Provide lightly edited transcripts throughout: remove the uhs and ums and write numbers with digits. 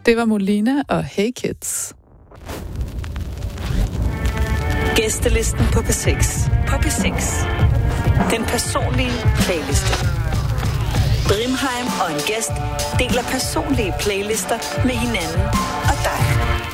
Det var Molina og Hey Kids. Gæstelisten på P6. På P6. Den personlige playliste. Brimheim og en gæst deler personlige playlister med hinanden og dig.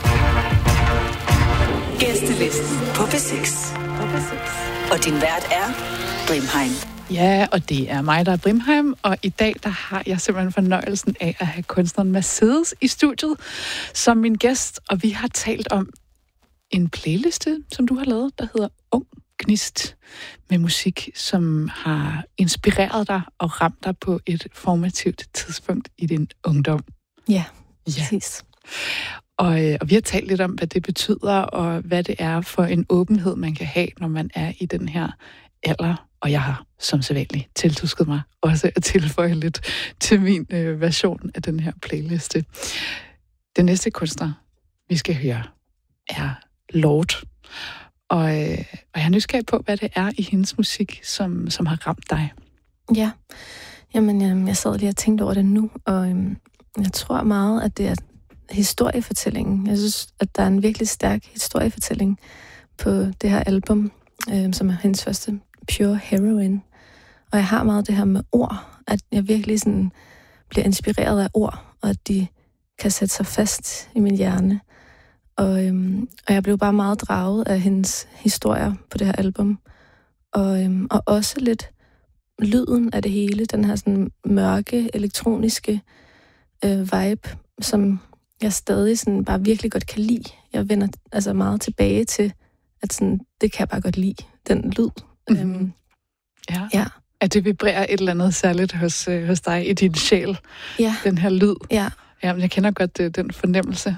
Gæstelisten på P6. Og din vært er Brimheim. Ja, og det er mig, der er Brimheim, og i dag der har jeg simpelthen fornøjelsen af at have kunstneren Mercedes i studiet som min gæst, og vi har talt om en playliste, som du har lavet, der hedder Ung Gnist, med musik, som har inspireret dig og ramt dig på et formativt tidspunkt i din ungdom. Ja, præcis. Og vi har talt lidt om, hvad det betyder, og hvad det er for en åbenhed, man kan have, når man er i den her alder. Og jeg har som sædvanligt tiltusket mig også at tilføje lidt til min version af den her playliste. Den næste kunstner, vi skal høre, er Lorde. Og jeg er nysgerrig på, hvad det er i hendes musik, som har ramt dig. Ja, jamen jeg sad lige og tænkte over det nu, og jeg tror meget, at det er historiefortællingen. Jeg synes, at der er en virkelig stærk historiefortælling på det her album, som er hendes første, Pure Heroine. Og jeg har meget det her med ord, at jeg virkelig sådan bliver inspireret af ord, og at de kan sætte sig fast i min hjerne. Og jeg blev bare meget draget af hendes historier på det her album. Og også lidt lyden af det hele, den her sådan mørke, elektroniske vibe, som jeg stadig sådan bare virkelig godt kan lide. Jeg vender altså meget tilbage til, at sådan, det kan jeg bare godt lide, den lyd. Mm-hmm. Ja. At det vibrerer et eller andet særligt hos dig i din sjæl, den her lyd. Ja. Jamen, jeg kender godt den fornemmelse.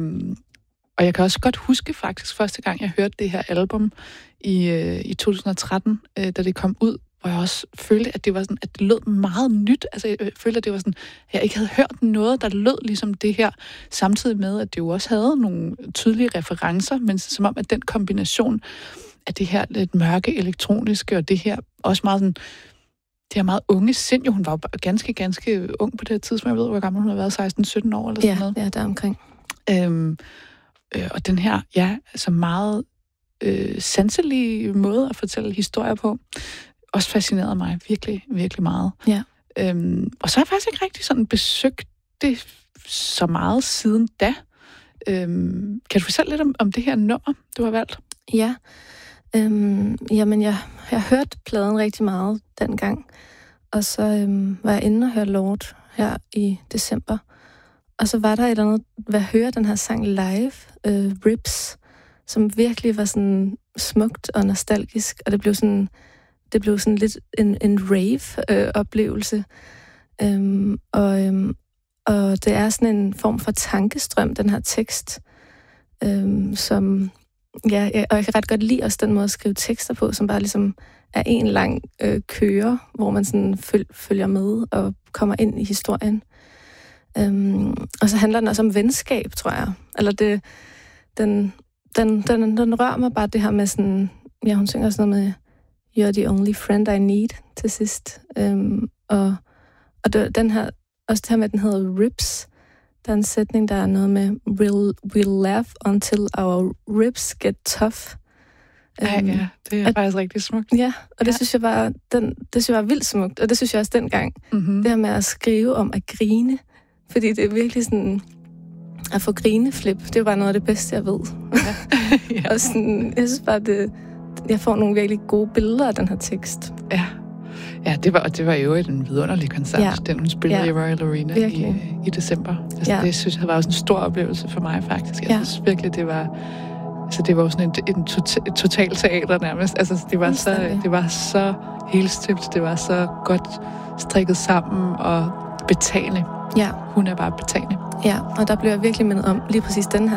Og jeg kan også godt huske faktisk første gang, jeg hørte det her album i 2013, da det kom ud, hvor jeg også følte, at det var sådan, at det lød meget nyt. Altså, jeg følte, at det var sådan, at jeg ikke havde hørt noget, der lød ligesom det her, samtidig med, at det jo også havde nogle tydelige referencer, men som om, at den kombination af det her lidt mørke elektroniske, og det her også meget sådan, det her meget unge sind. Jo, hun var jo ganske ung på det her tidspunkt. Jeg ved, hvor gammel hun har været, 16-17 år eller sådan noget. Ja, der omkring. Og den her, altså meget sanselige måde at fortælle historier på, også fascinerede mig virkelig, virkelig meget. Ja. Og så har jeg faktisk ikke rigtig sådan besøgt det så meget siden da. Kan du fortælle lidt om det her nummer, du har valgt? Ja. Jamen, jeg hørte pladen rigtig meget dengang. Og så var jeg inde og hørte Lorde her i december. Og så var der et eller andet, hvad jeg hører den her sang live, Rips, som virkelig var sådan smukt og nostalgisk. Og det blev sådan lidt en rave-oplevelse. Og det er sådan en form for tankestrøm, den her tekst, som... Ja, og jeg kan ret godt lide også den måde at skrive tekster på, som bare ligesom er en lang køre, hvor man sådan følger med og kommer ind i historien. Og så handler den også om venskab, tror jeg. Eller den rører mig bare det her med sådan... Ja, hun synger sådan noget med You're the only friend I need til sidst. Og den her... Også det her med, den hedder Rips. Der er en sætning, der er noget med we'll laugh until our ribs get tough. Ja, det er faktisk rigtig smukt. Ja, og det synes jeg bare, det synes jeg var vildt smukt, og det synes jeg også dengang. Mm-hmm. Det her med at skrive om at grine, fordi det er virkelig sådan, at få grineflip, det er bare noget af det bedste, jeg ved. Ja. Og sådan, jeg synes bare, jeg får nogle virkelig gode billeder af den her tekst. Ja, det var jo en vidunderlig koncert, den hun spillede i Royal Arena i december. Altså, det synes jeg var også en stor oplevelse for mig, faktisk. Jeg synes virkelig, det var jo sådan et totalt teater nærmest. Altså, det var så helstemt, det var så godt strikket sammen og betagende. Ja. Hun er bare betagende. Ja, og der blev jeg virkelig mindet om lige præcis den her